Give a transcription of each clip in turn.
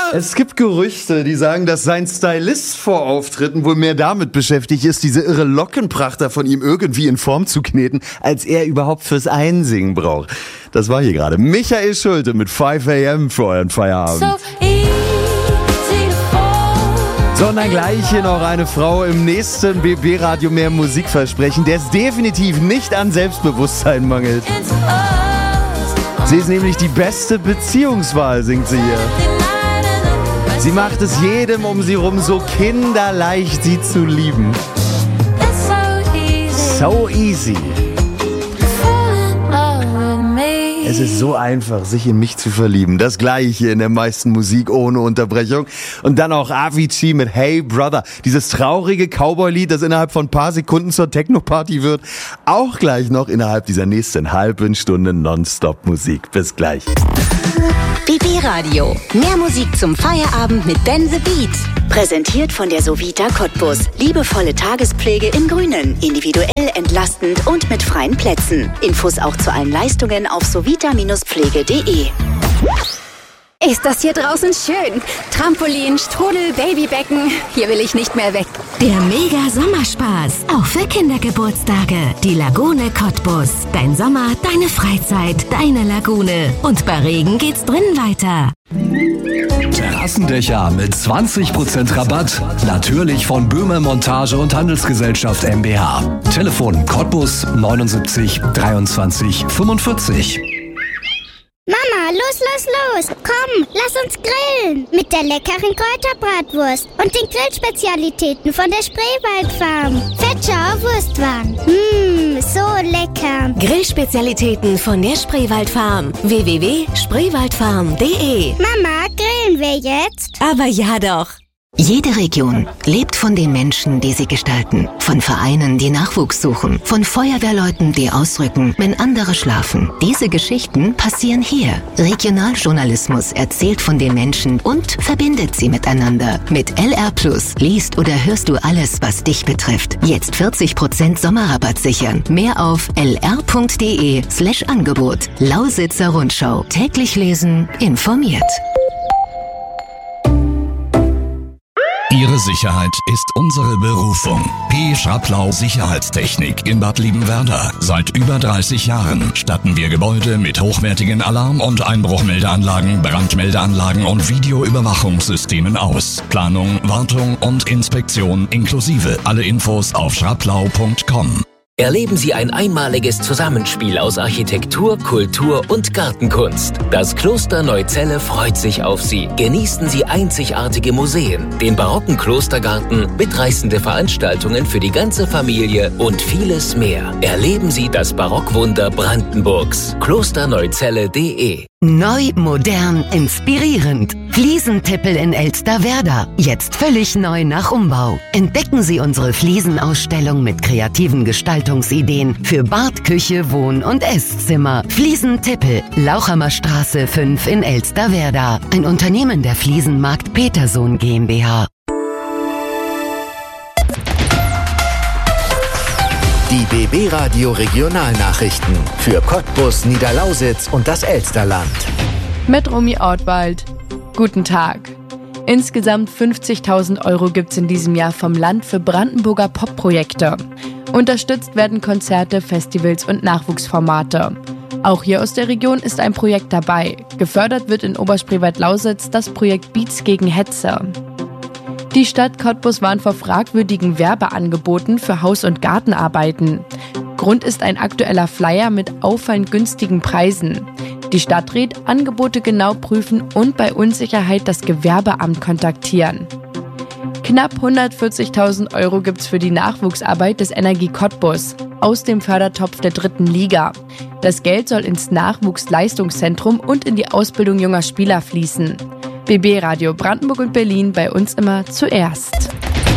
Es gibt Gerüchte, die sagen, dass sein Stylist vor Auftritten wohl mehr damit beschäftigt ist, diese irre Lockenpracht da von ihm irgendwie in Form zu kneten, als er überhaupt fürs Einsingen braucht. Das war hier gerade Michael Schulte mit 5 AM für euren Feierabend. So, und dann gleich hier noch eine Frau im nächsten BB-Radio mehr Musikversprechen, der es definitiv nicht an Selbstbewusstsein mangelt. Sie ist nämlich die beste Beziehungswahl, singt sie hier. Sie macht es jedem um sie rum so kinderleicht, sie zu lieben. So easy. Es ist so einfach, sich in mich zu verlieben. Das Gleiche in der meisten Musik ohne Unterbrechung. Und dann auch Avicii mit Hey Brother. Dieses traurige Cowboy-Lied, das innerhalb von ein paar Sekunden zur Techno-Party wird. Auch gleich noch innerhalb dieser nächsten halben Stunde Nonstop-Musik. Bis gleich. BB Radio. Mehr Musik zum Feierabend mit Dan the Beat. Präsentiert von der Sovita Cottbus. Liebevolle Tagespflege im Grünen. Individuell, entlastend und mit freien Plätzen. Infos auch zu allen Leistungen auf sovita-pflege.de. Ist das hier draußen schön? Trampolin, Strudel, Babybecken. Hier will ich nicht mehr weg. Der Mega-Sommerspaß. Auch für Kindergeburtstage. Die Lagune Cottbus. Dein Sommer, deine Freizeit, deine Lagune. Und bei Regen geht's drinnen weiter. Terrassendächer mit 20% Rabatt. Natürlich von Böhmer Montage und Handelsgesellschaft MbH. Telefon Cottbus 79 23 45. Mama, los! Komm, lass uns grillen. Mit der leckeren Kräuterbratwurst und den Grillspezialitäten von der Spreewaldfarm. Fetschauer Wurstwaren. So lecker. Grillspezialitäten von der Spreewaldfarm. www.spreewaldfarm.de. Mama, grillen wir jetzt? Aber ja doch. Jede Region lebt von den Menschen, die sie gestalten. Von Vereinen, die Nachwuchs suchen. Von Feuerwehrleuten, die ausrücken, wenn andere schlafen. Diese Geschichten passieren hier. Regionaljournalismus erzählt von den Menschen und verbindet sie miteinander. Mit LR Plus liest oder hörst du alles, was dich betrifft. Jetzt 40% Sommerrabatt sichern. Mehr auf lr.de/Angebot. Lausitzer Rundschau. Täglich lesen, informiert. Ihre Sicherheit ist unsere Berufung. P. Schraplau Sicherheitstechnik in Bad Liebenwerda. Seit über 30 Jahren statten wir Gebäude mit hochwertigen Alarm- und Einbruchmeldeanlagen, Brandmeldeanlagen und Videoüberwachungssystemen aus. Planung, Wartung und Inspektion inklusive. Alle Infos auf schraplau.com. Erleben Sie ein einmaliges Zusammenspiel aus Architektur, Kultur und Gartenkunst. Das Kloster Neuzelle freut sich auf Sie. Genießen Sie einzigartige Museen, den barocken Klostergarten, mitreißende Veranstaltungen für die ganze Familie und vieles mehr. Erleben Sie das Barockwunder Brandenburgs. klosterneuzelle.de. Neu, modern, inspirierend. Fliesentippel in Elsterwerda. Jetzt völlig neu nach Umbau. Entdecken Sie unsere Fliesenausstellung mit kreativen Gestaltungsideen für Bad, Küche, Wohn- und Esszimmer. Fliesentippel, Lauchhammer Straße 5 in Elsterwerda. Ein Unternehmen der Fliesenmarkt Petersohn GmbH. Die BB Radio Regionalnachrichten für Cottbus, Niederlausitz und das Elsterland. Mit Romy Ortwald. Guten Tag. Insgesamt 50.000 € gibt's in diesem Jahr vom Land für Brandenburger Pop-Projekte. Unterstützt werden Konzerte, Festivals und Nachwuchsformate. Auch hier aus der Region ist ein Projekt dabei. Gefördert wird in Oberspreewald-Lausitz das Projekt Beats gegen Hetze. Die Stadt Cottbus warnt vor fragwürdigen Werbeangeboten für Haus- und Gartenarbeiten. Grund ist ein aktueller Flyer mit auffallend günstigen Preisen. Die Stadt rät, Angebote genau prüfen und bei Unsicherheit das Gewerbeamt kontaktieren. Knapp 140.000 € gibt's für die Nachwuchsarbeit des Energie Cottbus aus dem Fördertopf der 3. Liga. Das Geld soll ins Nachwuchsleistungszentrum und in die Ausbildung junger Spieler fließen. BB Radio Brandenburg und Berlin, bei uns immer zuerst.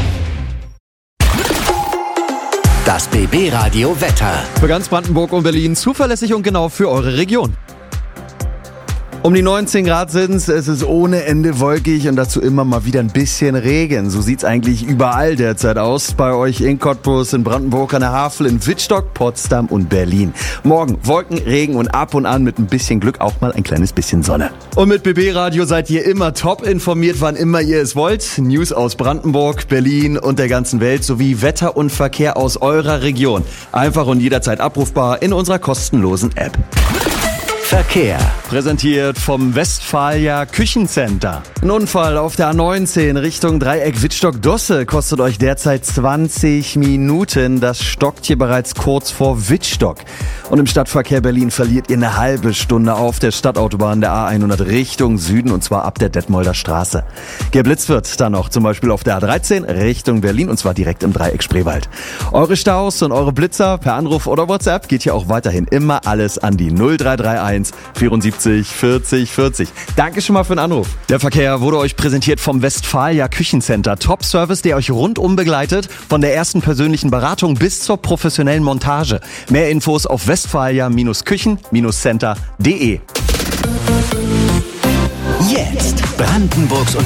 Das BB Radio Wetter. Für ganz Brandenburg und Berlin zuverlässig und genau für eure Region. Um die 19 Grad sind's, es ist ohne Ende wolkig und dazu immer mal wieder ein bisschen Regen. So sieht's eigentlich überall derzeit aus. Bei euch in Cottbus, in Brandenburg an der Havel, in Wittstock, Potsdam und Berlin. Morgen Wolken, Regen und ab und an mit ein bisschen Glück auch mal ein kleines bisschen Sonne. Und mit BB Radio seid ihr immer top informiert, wann immer ihr es wollt. News aus Brandenburg, Berlin und der ganzen Welt sowie Wetter und Verkehr aus eurer Region. Einfach und jederzeit abrufbar in unserer kostenlosen App. Verkehr. Präsentiert vom Westfalia Küchencenter. Ein Unfall auf der A19 Richtung Dreieck Wittstock-Dosse kostet euch derzeit 20 Minuten. Das stockt hier bereits kurz vor Wittstock. Und im Stadtverkehr Berlin verliert ihr eine halbe Stunde auf der Stadtautobahn der A100 Richtung Süden und zwar ab der Detmolder Straße. Geblitzt wird dann noch zum Beispiel auf der A13 Richtung Berlin und zwar direkt im Dreieck Spreewald. Eure Staus und eure Blitzer per Anruf oder WhatsApp geht hier auch weiterhin immer alles an die 0331 74 40 40. Danke schon mal für den Anruf. Der Verkehr wurde euch präsentiert vom Westfalia Küchencenter. Top-Service, der euch rundum begleitet, von der ersten persönlichen Beratung bis zur professionellen Montage. Mehr Infos auf westfalia-küchen-center.de. Jetzt Brandenburgs